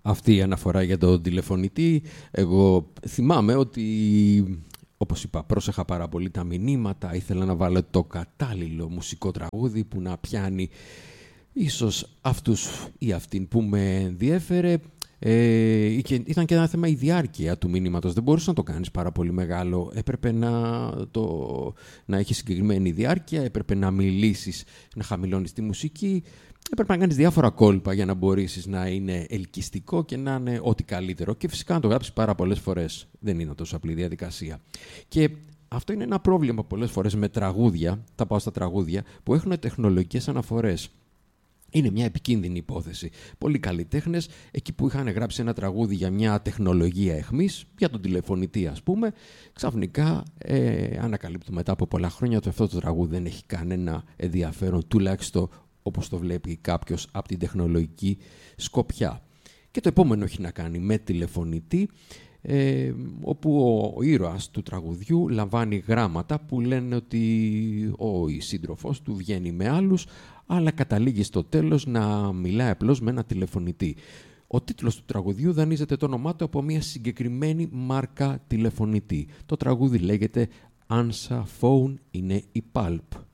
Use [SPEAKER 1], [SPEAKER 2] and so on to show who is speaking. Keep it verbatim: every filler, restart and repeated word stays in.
[SPEAKER 1] αυτή η αναφορά για τον τηλεφωνητή. Εγώ θυμάμαι ότι, όπως είπα, πρόσεχα πάρα πολύ τα μηνύματα. Ήθελα να βάλω το κατάλληλο μουσικό τραγούδι που να πιάνει ίσως αυτούς ή αυτήν που με ενδιέφερε. Ε, και ήταν και ένα θέμα η διάρκεια του μηνύματος. Δεν μπορούσε να το κάνεις πάρα πολύ μεγάλο. Έπρεπε να, το, να έχει συγκεκριμένη διάρκεια, έπρεπε να μιλήσεις, να χαμηλώνεις τη μουσική. Έπρεπε να κάνεις διάφορα κόλπα για να μπορέσεις να είναι ελκυστικό και να είναι ό,τι καλύτερο. Και φυσικά να το γράψεις πάρα πολλές φορές. Δεν είναι τόσο απλή διαδικασία. Και αυτό είναι ένα πρόβλημα πολλές φορές με τραγούδια, θα πάω στα τραγούδια, που έχουν τεχνολογικές αναφορές. Είναι μια επικίνδυνη υπόθεση. Πολλοί καλλιτέχνες, εκεί που είχαν γράψει ένα τραγούδι για μια τεχνολογία εχμής, για τον τηλεφωνητή ας πούμε, ξαφνικά ε, ανακαλύπτουν μετά από πολλά χρόνια ότι αυτό το τραγούδι δεν έχει κανένα ενδιαφέρον, τουλάχιστον όπως το βλέπει κάποιος από την τεχνολογική σκοπιά. Και το επόμενο έχει να κάνει με τηλεφωνητή, ε, όπου ο, ο ήρωας του τραγουδιού λαμβάνει γράμματα που λένε ότι ο η σύντροφός του βγαίνει με άλλους, αλλά καταλήγει στο τέλος να μιλάει απλώς με ένα τηλεφωνητή. Ο τίτλος του τραγουδιού δανείζεται το όνομά του από μια συγκεκριμένη μάρκα τηλεφωνητή. Το τραγούδι λέγεται Answer Phone, είναι η Pulp.